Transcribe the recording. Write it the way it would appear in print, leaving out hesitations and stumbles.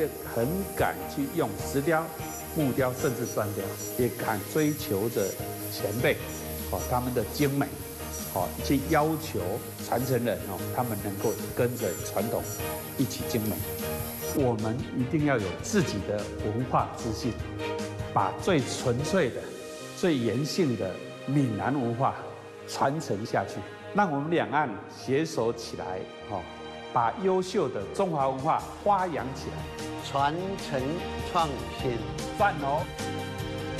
且很敢去用石雕、木雕，甚至砖雕，也敢追求着前辈，他们的精美，去要求传承人他们能够跟着传统一起精美。我们一定要有自己的文化自信，把最纯粹的、最原性的闽南文化传承下去，让我们两岸携手起来，把优秀的中华文化发扬起来， 传承创新， 赞哦！